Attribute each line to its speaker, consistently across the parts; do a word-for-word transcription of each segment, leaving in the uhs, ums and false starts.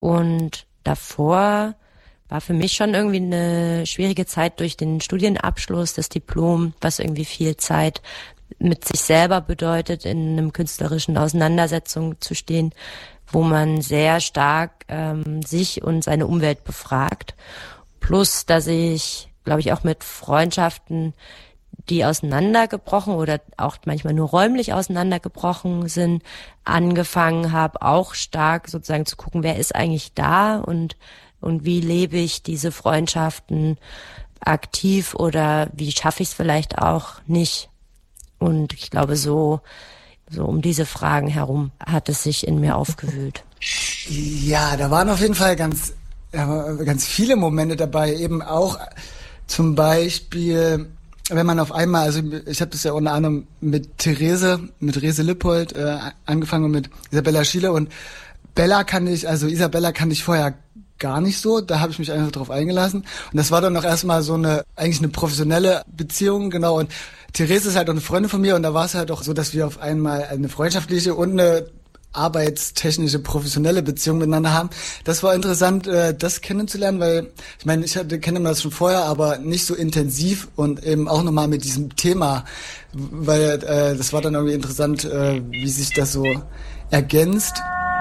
Speaker 1: Und davor war für mich schon irgendwie eine schwierige Zeit durch den Studienabschluss, das Diplom, was irgendwie viel Zeit mit sich selber bedeutet, in einem künstlerischen Auseinandersetzung zu stehen, wo man sehr stark ähm, sich und seine Umwelt befragt. Plus, dass ich, glaube ich, auch mit Freundschaften, die auseinandergebrochen oder auch manchmal nur räumlich auseinandergebrochen sind, angefangen habe, auch stark sozusagen zu gucken, wer ist eigentlich da und und wie lebe ich diese Freundschaften aktiv oder wie schaffe ich es vielleicht auch nicht. Und ich glaube, so so um diese Fragen herum hat es sich in mir aufgewühlt.
Speaker 2: Ja, da waren auf jeden Fall ganz, ja, ganz viele Momente dabei, eben auch zum Beispiel, wenn man auf einmal, also ich habe das ja unter anderem mit Therese, mit Therese Lippold äh, angefangen und mit Isabella Schiele, und Bella kann ich, also Isabella kann ich vorher gar nicht so, da habe ich mich einfach drauf eingelassen, und das war dann noch erstmal so eine, eigentlich eine professionelle Beziehung, genau, und Therese ist halt auch eine Freundin von mir, und da war es halt auch so, dass wir auf einmal eine freundschaftliche und eine arbeitstechnische, professionelle Beziehung miteinander haben. Das war interessant, äh, das kennenzulernen, weil ich meine, ich hatte, kenne das schon vorher, aber nicht so intensiv und eben auch nochmal mit diesem Thema, weil äh, das war dann irgendwie interessant, äh, wie sich das so ergänzt.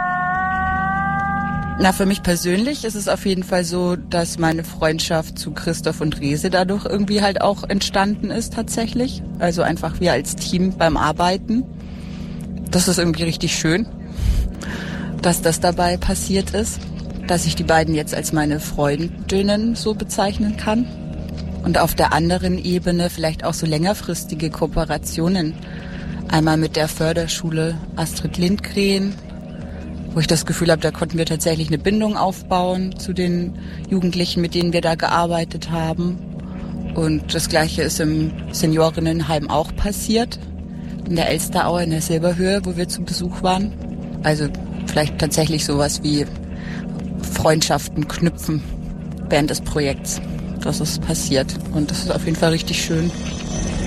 Speaker 3: Na, für mich persönlich ist es auf jeden Fall so, dass meine Freundschaft zu Christoph und Rese dadurch irgendwie halt auch entstanden ist tatsächlich. Also einfach wir als Team beim Arbeiten. Das ist irgendwie richtig schön, dass das dabei passiert ist, dass ich die beiden jetzt als meine Freundinnen so bezeichnen kann. Und auf der anderen Ebene vielleicht auch so längerfristige Kooperationen. Einmal mit der Förderschule Astrid Lindgren, wo ich das Gefühl habe, da konnten wir tatsächlich eine Bindung aufbauen zu den Jugendlichen, mit denen wir da gearbeitet haben. Und das Gleiche ist im Seniorinnenheim auch passiert, in der Elsteraue, in der Silberhöhe, wo wir zu Besuch waren. Also vielleicht tatsächlich sowas wie Freundschaften knüpfen während des Projekts. Das ist passiert und das ist auf jeden Fall richtig schön.